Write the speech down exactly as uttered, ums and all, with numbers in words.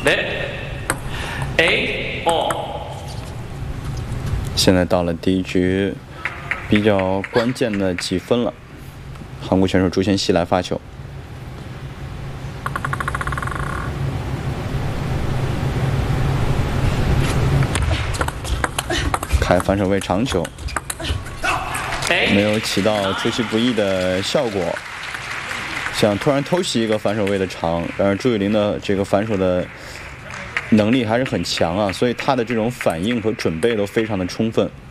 A all。 现在到了第一局比较关键的几分了，韩国选手朱贤熙来发球。 开反手位长球，没有起到出其不意的效果。想突然偷袭一个反手位的长，然而朱雨玲的这个反手的能力还是很强啊，所以她的这种反应和准备都非常的充分。